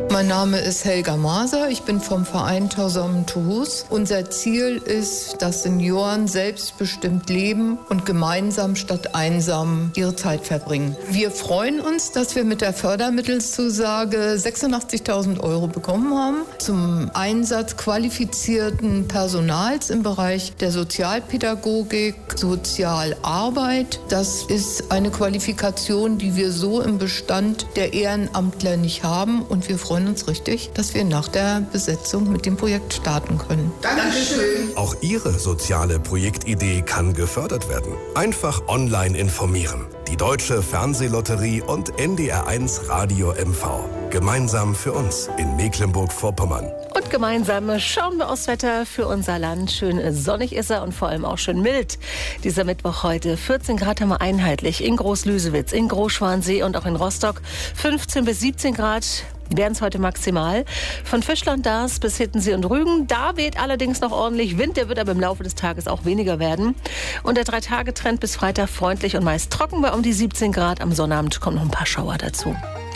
Mein Name ist Helga Maser, ich bin vom Verein Tausamen Toulouse. Unser Ziel ist, dass Senioren selbstbestimmt leben und gemeinsam statt einsam ihre Zeit verbringen. Wir freuen uns, dass wir mit der Fördermittelzusage 86.000 Euro bekommen haben zum Einsatz qualifizierten Personals im Bereich der Sozialpädagogik, Sozialarbeit. Das ist eine Qualifikation, die wir so im Bestand der Ehrenamtler nicht haben, und wir freuen uns richtig, dass wir nach der Besetzung mit dem Projekt starten können. Dankeschön. Auch Ihre soziale Projektidee kann gefördert werden. Einfach online informieren. Die Deutsche Fernsehlotterie und NDR1 Radio MV. Gemeinsam für uns in Mecklenburg-Vorpommern. Und gemeinsam schauen wir aufs Wetter für unser Land. Schön sonnig ist er und vor allem auch schön mild. Dieser Mittwoch heute 14 Grad haben wir einheitlich in Groß-Lüsewitz, in Groß-Schwansee und auch in Rostock. 15 bis 17 Grad wären es heute maximal. Von Fischland-Dars bis Hittensee und Rügen, da weht allerdings noch ordentlich Wind. Der wird aber im Laufe des Tages auch weniger werden. Und der 3-Tage-Trend bis Freitag freundlich und meist trocken bei um die 17 Grad. Am Sonnabend kommen noch ein paar Schauer dazu.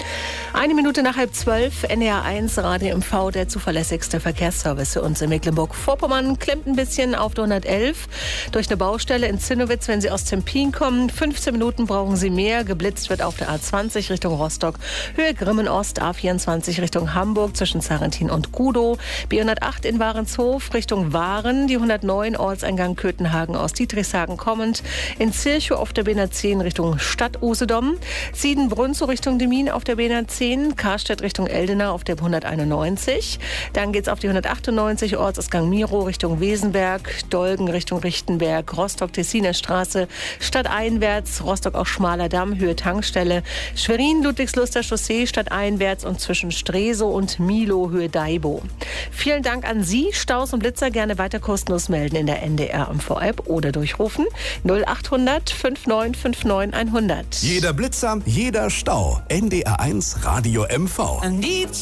1 Minute nach 11:30, NDR1 Radio MV, der zuverlässigste Verkehrsservice für uns in Mecklenburg-Vorpommern. Klemmt ein bisschen auf der 111 durch eine Baustelle in Zinnowitz, wenn Sie aus Tempin kommen. 15 Minuten brauchen Sie mehr. Geblitzt wird auf der A20 Richtung Rostock, Höhe Grimmen-Ost, A24 Richtung Hamburg zwischen Zarentin und Gudow. B108 in Warenshof Richtung Waren, die 109 Ortseingang Köthenhagen aus Dietrichshagen kommend. In Zirchow auf der B110 Richtung Stadt Usedom. Siedenbrunn Richtung Demmin auf der B110. Karstedt Richtung Eldena auf der 191. Dann geht's auf die 198 Ortsausgang Miro Richtung Wesenberg, Dolgen Richtung Richtenberg, Rostock-Tessiner Straße, stadteinwärts, Rostock auch Schmaler Damm, Höhe Tankstelle, Schwerin, Ludwigsluster Chaussee, stadteinwärts und zwischen Stresow und Milo, Höhe Daibo. Vielen Dank an Sie. Staus und Blitzer gerne weiter kostenlos melden in der NDR MV-App oder durchrufen 0800 5959 100. Jeder Blitzer, jeder Stau. NDR1 Radio MV.